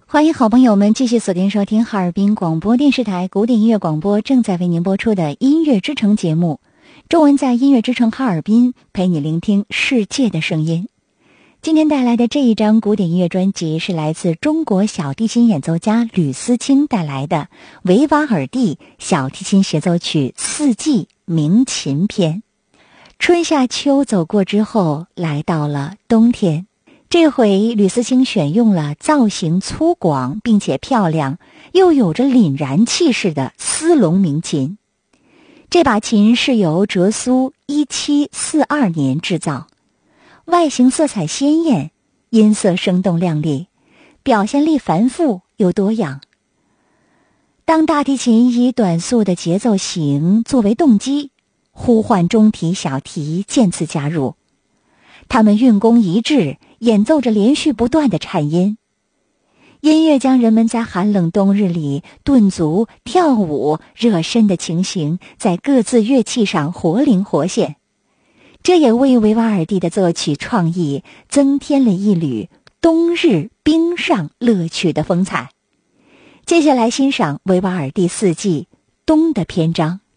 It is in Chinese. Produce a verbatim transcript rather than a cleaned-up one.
欢迎好朋友们继续锁定收听哈尔滨广播电视台古典音乐广播正在为您播出的音乐之城节目。中文在音乐之城哈尔滨，陪你聆听世界的声音。今天带来的这一张古典音乐专辑是来自中国小提琴演奏家吕思清带来的维瓦尔第小提琴协奏曲四季鸣琴篇。春夏秋走过之后，来到了冬天。这回吕思清选用了造型粗犷并且漂亮又有着凛然气势的丝龙鸣琴。这把琴是由哲苏一七四二年制造，外形色彩鲜艳，音色生动亮丽，表现力繁复又多样。当大提琴以短速的节奏型作为动机，呼唤中提小提渐次加入，他们运弓一致，演奏着连续不断的颤音。音乐将人们在寒冷冬日里顿足、跳舞、热身的情形在各自乐器上活灵活现，这也为维瓦尔第的作曲创意增添了一缕冬日冰上乐曲的风采。接下来欣赏维瓦尔第四季冬的篇章。